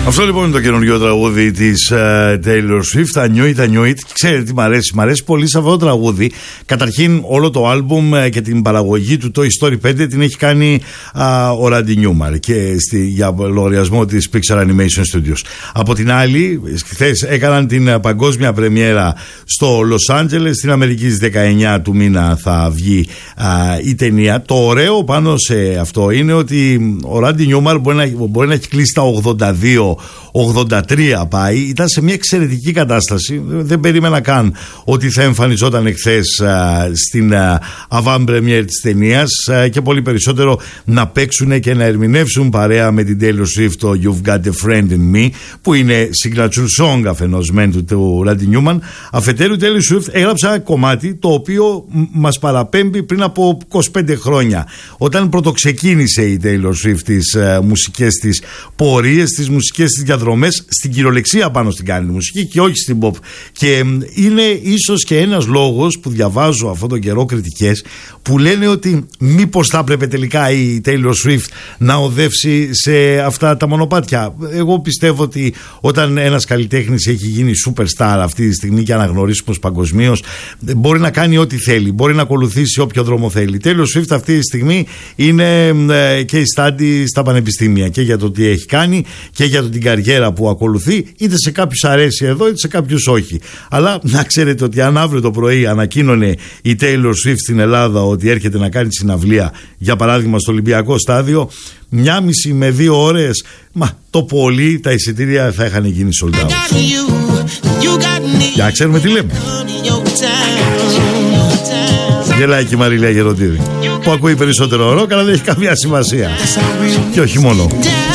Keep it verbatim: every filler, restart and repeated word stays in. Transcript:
Αυτό λοιπόν είναι το καινούργιο τραγούδι της uh, Taylor Swift, I Knew It, I Knew It. Ξέρετε τι μ' αρέσει, μ' αρέσει πολύ σε αυτό το τραγούδι. Καταρχήν όλο το άλμπουμ uh, και την παραγωγή του Toy Story πέντε την έχει κάνει uh, ο Randy Newman και στη, για λογαριασμό της Pixar Animation Studios. Από την άλλη, χθες έκαναν την uh, παγκόσμια πρεμιέρα στο Los Angeles, στην Αμερική στις δεκαεννιά του μήνα θα βγει uh, η ταινία. Το ωραίο πάνω σε αυτό είναι ότι ο Randy Newman μπορεί να, μπορεί να έχει κλείσει τα ογδόντα δύο ογδόντα τρία πάει, ήταν σε μια εξαιρετική κατάσταση, δεν περίμενα καν ότι θα εμφανιζόταν εχθές α, στην avant premiere της ταινίας α, και πολύ περισσότερο να παίξουν και να ερμηνεύσουν παρέα με την Taylor Swift το You've Got a Friend in Me, που είναι signature song αφενός μεν του, του Randy Newman, αφετέρου Taylor Swift έγραψε ένα κομμάτι το οποίο μας παραπέμπει πριν από είκοσι πέντε χρόνια, όταν πρωτοξεκίνησε η Taylor Swift τις α, μουσικές της πορείες, τις μουσικές της διαδρομές, στην κυριολεξία πάνω στην κάνει μουσική και όχι στην pop. Και είναι ίσως και ένας λόγος που διαβάζω αυτόν τον καιρό κριτικές που λένε ότι μήπως θα έπρεπε τελικά η Taylor Swift να οδεύσει σε αυτά τα μονοπάτια. Εγώ πιστεύω ότι όταν ένας καλλιτέχνης έχει γίνει superstar αυτή τη στιγμή και αναγνωρίσιμος παγκοσμίως, μπορεί να κάνει ό,τι θέλει, μπορεί να ακολουθήσει όποιο δρόμο θέλει. Η Taylor Swift αυτή τη στιγμή είναι ε, και η στάντη στα πανεπιστήμια και για το τι έχει κάνει και για το την καριέρα που ακολουθεί, είτε σε κάποιους αρέσει εδώ είτε σε κάποιους όχι. Αλλά να ξέρετε ότι αν αύριο το πρωί ανακοίνωνε η Taylor Swift στην Ελλάδα ότι έρχεται να κάνει συναυλία, για παράδειγμα στο Ολυμπιακό Στάδιο, μια μισή με δύο ώρες, μα το πολύ τα εισιτήρια θα είχαν γίνει sold out. Για να ξέρουμε τι λέμε. Γελάει και η Μαρίλια Γεροντίδη που ακούει περισσότερο ροκ, αλλά δεν έχει καμία σημασία. Και όχι μόνο.